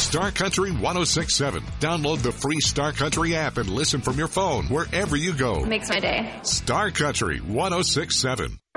Star Country 106.7. Download the free Star Country app and listen from your phone wherever you go. Makes my day. Star Country 106.7.